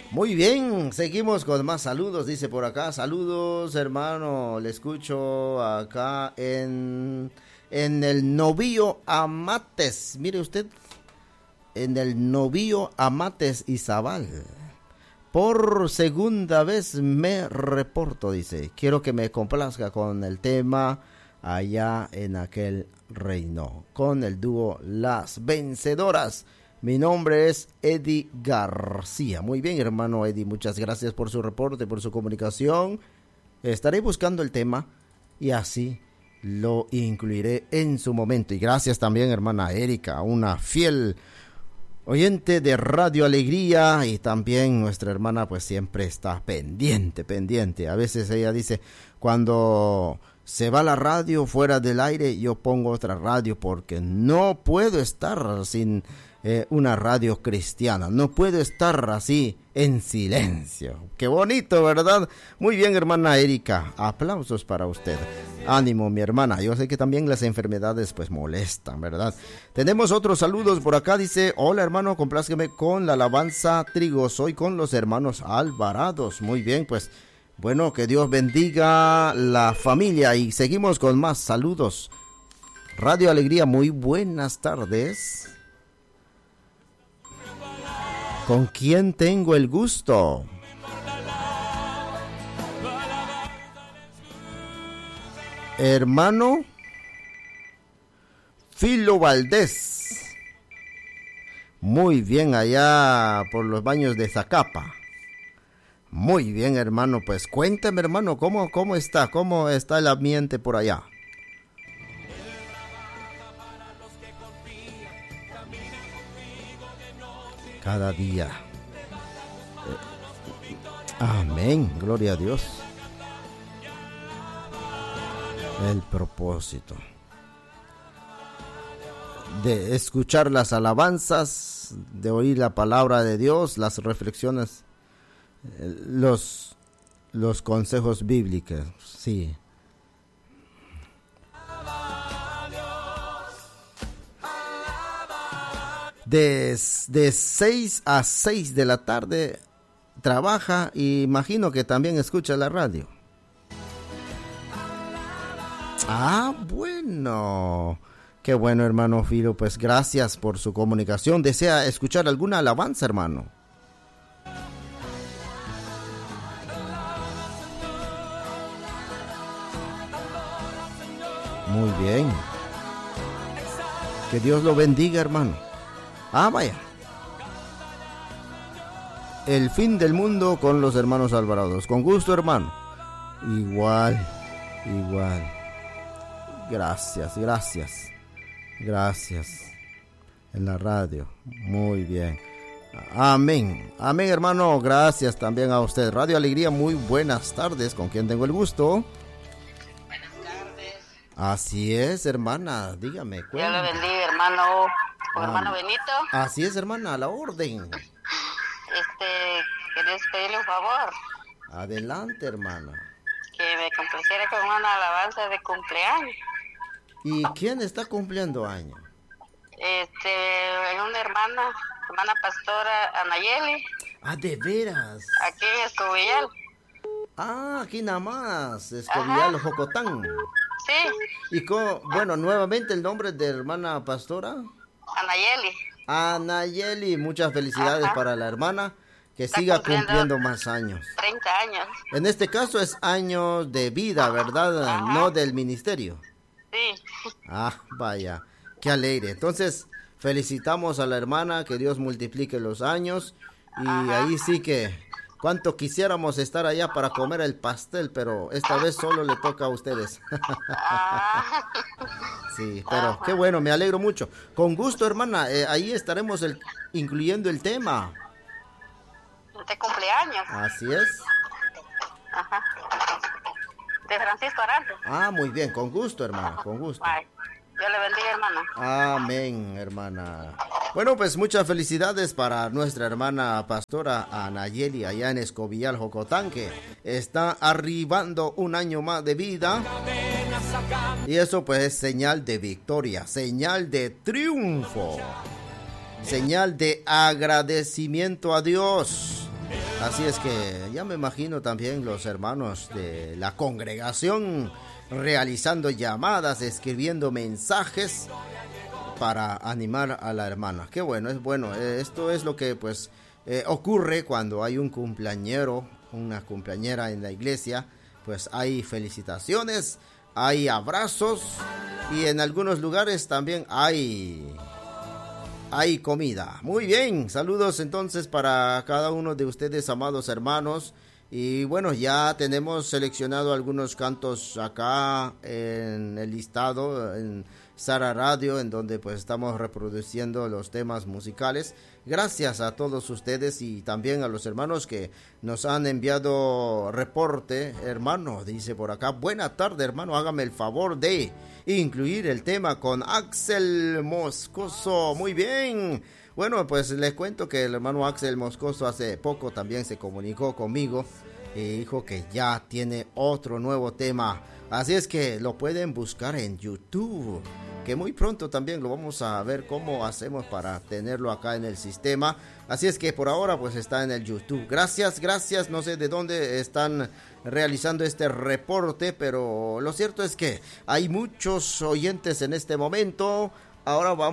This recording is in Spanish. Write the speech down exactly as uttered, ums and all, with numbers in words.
Muy bien, seguimos con más saludos, dice por acá. Saludos, hermano, le escucho acá en, en el Novillo Amates. Mire usted, en el Novillo Amates Izabal. Por segunda vez me reporto, dice. Quiero que me complazca con el tema allá en aquel reino, con el dúo Las Vencedoras. Mi nombre es Eddie García. Muy bien, hermano Eddie, muchas gracias por su reporte, por su comunicación. Estaré buscando el tema y así lo incluiré en su momento. Y gracias también, hermana Erika, una fiel oyente de Radio Alegría, y también nuestra hermana pues siempre está pendiente, pendiente. A veces ella dice, cuando se va la radio fuera del aire, yo pongo otra radio porque no puedo estar sin eh, una radio cristiana. No puedo estar así en silencio. Qué bonito, ¿verdad? Muy bien, hermana Erika. Aplausos para usted. Ánimo, mi hermana. Yo sé que también las enfermedades pues molestan, ¿verdad? Tenemos otros saludos por acá. Dice, hola hermano, complázqueme con la alabanza Trigo. Soy con los hermanos Alvarados. Muy bien, pues bueno, que Dios bendiga la familia. Y seguimos con más saludos. Radio Alegría, muy buenas tardes. ¿Con quién tengo el gusto? Hermano Filo Valdés. Muy bien, allá por los baños de Zacapa. Muy bien, hermano, pues cuéntame, hermano, ¿cómo, cómo está? ¿Cómo está el ambiente por allá? Cada día. Eh, amén, gloria a Dios. El propósito de escuchar las alabanzas, de oír la palabra de Dios, las reflexiones, los, los consejos bíblicos, sí. De, de seis a seis de la tarde trabaja, y imagino que también escucha la radio. Ah, bueno. Qué bueno, hermano Filo, pues gracias por su comunicación. ¿Desea escuchar alguna alabanza, hermano? Muy bien. Que Dios lo bendiga, hermano. Ah, vaya. El fin del mundo con los hermanos Alvarados. Con gusto, hermano. Igual, igual. Gracias, gracias. Gracias. En la radio. Muy bien. Amén. Amén, hermano. Gracias también a usted. Radio Alegría, muy buenas tardes. ¿Con quién tengo el gusto? Buenas tardes. Así es, hermana. Dígame. Dios le bendiga, hermano. ¿Con ah, hermano Benito? Así es, hermana, a la orden. Este, quería pedirle un favor. Adelante, hermana. Que me complaciera con una alabanza de cumpleaños. ¿Y quién está cumpliendo años? Este, una hermana, hermana pastora Anayeli. Ah, ¿de veras? Aquí en Escobillar. Ah, aquí nada más, Escobillar, Jocotán. Sí. Y cómo, bueno, nuevamente el nombre de hermana pastora. Anayeli. Anayeli, muchas felicidades. Ajá. Para la hermana, que está siga cumpliendo, cumpliendo más años. treinta años. En este caso es años de vida, ¿verdad? Ajá. No del ministerio. Sí. Ah, vaya, qué alegre. Entonces, felicitamos a la hermana, que Dios multiplique los años. Y ajá. Ahí sí que, cuánto quisiéramos estar allá para comer el pastel, pero esta vez solo le toca a ustedes. Sí, pero qué bueno, me alegro mucho. Con gusto, hermana, eh, ahí estaremos el, incluyendo el tema. De cumpleaños. Así es. Ajá. De Francisco Arantes. Ah, muy bien, con gusto, hermana, con gusto. Bye. Dios le bendiga, hermana. Amén, hermana. Bueno, pues muchas felicidades para nuestra hermana pastora Anayeli allá en Escobillar, Jocotán, que está arribando un año más de vida. Y eso pues es señal de victoria, señal de triunfo, señal de agradecimiento a Dios. Así es que ya me imagino también los hermanos de la congregación realizando llamadas, escribiendo mensajes para animar a la hermana. Qué bueno, es bueno. Esto es lo que pues eh, ocurre cuando hay un cumpleañero, una cumpleañera en la iglesia. Pues hay felicitaciones, hay abrazos y en algunos lugares también hay... hay comida. Muy bien, saludos entonces para cada uno de ustedes, amados hermanos. Y bueno, ya tenemos seleccionado algunos cantos acá en el listado, en Sara Radio, en donde pues estamos reproduciendo los temas musicales. Gracias a todos ustedes y también a los hermanos que nos han enviado reporte. Hermano, dice por acá, buena tarde hermano, hágame el favor de incluir el tema con Axel Moscoso. Muy bien. Bueno, pues les cuento que el hermano Axel Moscoso hace poco también se comunicó conmigo y dijo que ya tiene otro nuevo tema. Así es que lo pueden buscar en YouTube, que muy pronto también lo vamos a ver cómo hacemos para tenerlo acá en el sistema. Así es que por ahora pues está en el YouTube. Gracias, gracias. No sé de dónde están realizando este reporte, pero lo cierto es que hay muchos oyentes en este momento. Ahora vamos